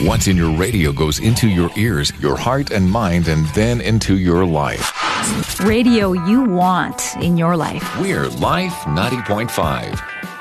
What's in your radio goes into your ears, your heart and mind, and then into your life. Radio you want in your life. We're Life 90.5.